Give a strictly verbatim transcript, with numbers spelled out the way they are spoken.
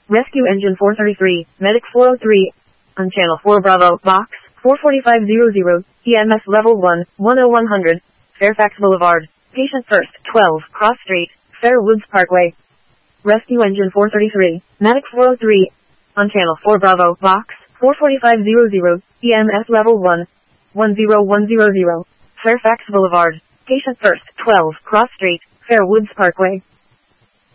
Rescue Engine four thirty-three, Medic four oh three, on Channel four Bravo, Box four forty-five hundred, E M S Level one, ten one hundred, Fairfax Boulevard, Patient First, twelve, Cross Street, Fairwoods Parkway. Rescue Engine four thirty-three, Medic four oh three, on Channel four Bravo, Box four forty-five hundred, E M S Level one, ten one hundred, Fairfax Boulevard, Patient First, twelve, Cross Street, Fairwoods Parkway.